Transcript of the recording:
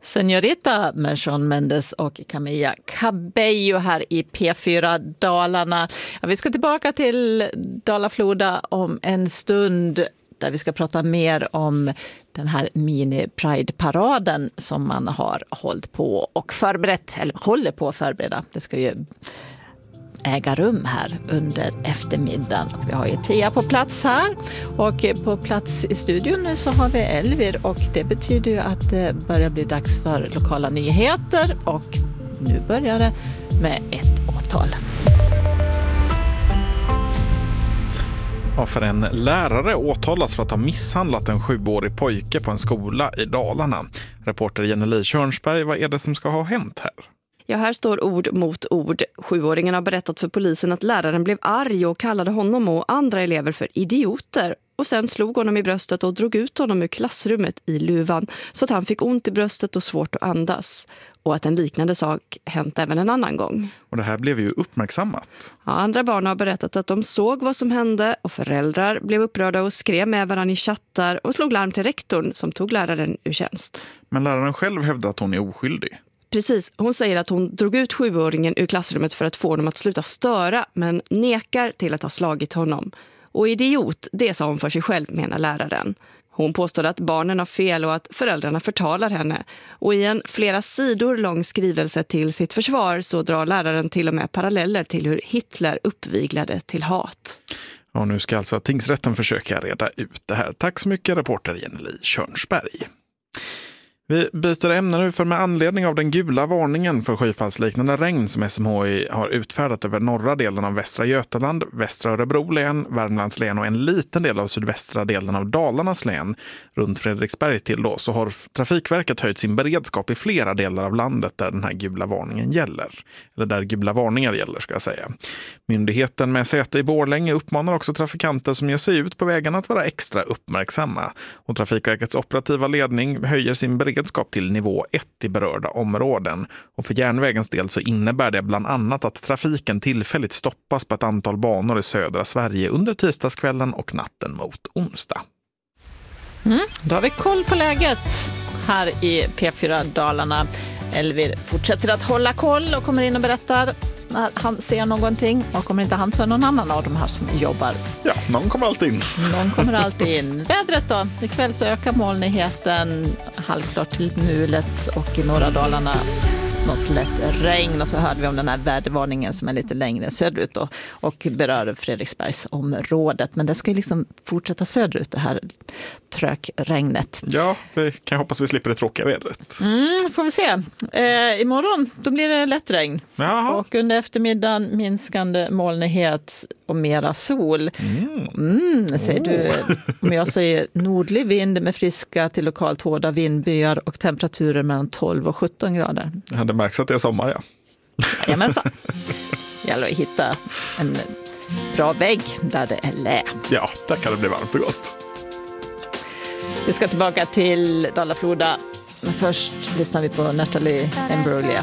Señorita med Shawn Mendes och Camilla Cabello här i P4 Dalarna. Ja, vi ska tillbaka till Dala-Floda om en stund där vi ska prata mer om den här mini-Pride-paraden som man har hållit på och förberett, eller håller på att förbereda. Det ska ju äga rum här under eftermiddagen. Vi har ju Tia på plats här och på plats i studion nu så har vi Elvir och det betyder ju att det börjar bli dags för lokala nyheter och nu börjar det med ett åtal. Ja, för en lärare åtalas för att ha misshandlat en 7-årig pojke på en skola i Dalarna. Reporter Jenny Körnsberg, vad är det som ska ha hänt här? Ja, här står ord mot ord. 7-åringen har berättat för polisen att läraren blev arg och kallade honom och andra elever för idioter. Och sen slog honom i bröstet och drog ut honom ur klassrummet i luvan så att han fick ont i bröstet och svårt att andas. Och att en liknande sak hänt även en annan gång. Och det här blev ju uppmärksammat. Ja, andra barn har berättat att de såg vad som hände och föräldrar blev upprörda och skrev med varandra i chattar och slog larm till rektorn som tog läraren ur tjänst. Men läraren själv hävdar att hon är oskyldig. Precis, hon säger att hon drog ut 7-åringen ur klassrummet för att få honom att sluta störa men nekar till att ha slagit honom. Och idiot, det sa hon för sig själv, menar läraren. Hon påstår att barnen har fel och att föräldrarna förtalar henne. Och i en flera sidor lång skrivelse till sitt försvar så drar läraren till och med paralleller till hur Hitler uppviglade till hat. Och nu ska alltså tingsrätten försöka reda ut det här. Tack så mycket, reporter Jenny Körnsberg. Vi byter ämne nu för med anledning av den gula varningen för skyfallsliknande regn som SMHI har utfärdat över norra delen av västra Götaland, västra Örebro län, Värmlands län och en liten del av sydvästra delen av Dalarnas län runt Fredriksberg till då, så har Trafikverket höjt sin beredskap i flera delar av landet där den här gula varningen gäller. Eller där gula varningar gäller ska jag säga. Myndigheten med säte i Borlänge uppmanar också trafikanter som ger sig ut på vägarna att vara extra uppmärksamma. Och Trafikverkets operativa ledning höjer sin beredskap till nivå 1 i berörda områden. Och för järnvägens del så innebär det bland annat att trafiken tillfälligt stoppas på ett antal banor i södra Sverige under tisdagskvällen och natten mot onsdag. Då har vi koll på läget här i P4 Dalarna. Elvir fortsätter att hålla koll och kommer in och berättar när han ser någonting. Och kommer inte han så är någon annan av de här som jobbar. Ja, någon kommer alltid in. Någon kommer alltid in. Vädret då? Ikväll så ökar molnigheten halvklart till mulet och i norra Dalarna något lätt regn. Och så hörde vi om den här vädervarningen som är lite längre söderut då, och berör Fredriksbergsområdet. Men det ska ju liksom fortsätta söderut det här trökregnet. Ja, vi kan hoppas vi slipper det tråkiga vädret. Får vi se. Imorgon då blir det lätt regn. Jaha. Och under eftermiddagen minskande molnighet och mera sol. Säger du, om jag säger nordlig vind med friska till lokalt hårda vindbyar och temperaturer mellan 12 och 17 grader. Ja, det märks att det är sommar, ja. Jajamensan. Gäller att hitta en bra vägg där det är lä. Ja, där kan det bli varmt och gott. Vi ska tillbaka till Dala-Floda. Men först lyssnar vi på Natalie Imbruglia.